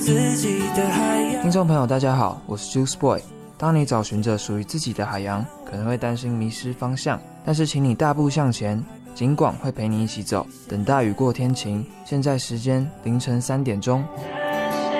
听众朋友大家好，我是 Juice Boy。当你找寻着属于自己的海洋，可能会担心迷失方向，但是请你大步向前，警广会陪你一起走。等大雨过天晴，现在时间凌晨3点钟。